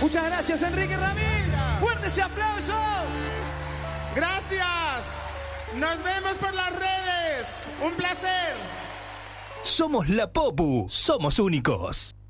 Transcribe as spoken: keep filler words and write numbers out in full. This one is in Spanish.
Muchas gracias, Enrique Ramírez. Fuerte ese aplauso. Gracias. Nos vemos por las redes. Un placer. Somos la Popu. Somos únicos.